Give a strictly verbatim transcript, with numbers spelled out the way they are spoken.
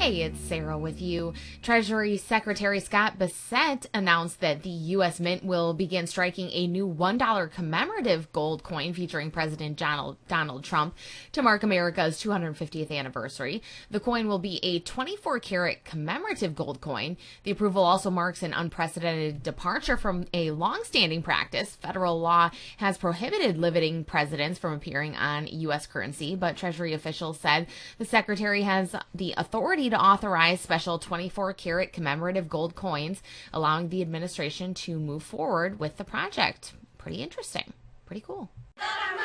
Hey, it's Sarah with you. Treasury Secretary Scott Bessent announced that the U S Mint will begin striking a new one dollar commemorative gold coin featuring President Donald, Donald Trump to mark America's two hundred fiftieth anniversary. The coin will be a twenty-four karat commemorative gold coin. The approval also marks an unprecedented departure from a long-standing practice. Federal law has prohibited limiting presidents from appearing on U S currency, but Treasury officials said the Secretary has the authority to authorize special twenty-four karat commemorative gold coins, allowing the administration to move forward with the project. Pretty interesting. Pretty cool.